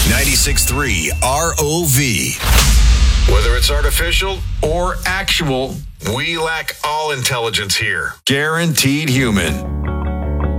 96.3 ROV. Whether it's artificial or actual, we lack all intelligence here. Guaranteed human.